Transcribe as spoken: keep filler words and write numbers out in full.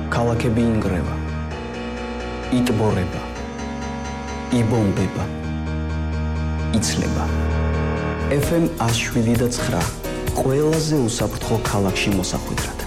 ქალაქები ინგრევა, იტბორება, იბომბება, იცლება. ეფ ემ ათს შვიდი და ცხრა ყველაზე უსაფრთხო ქალაქში მოსახვედრად.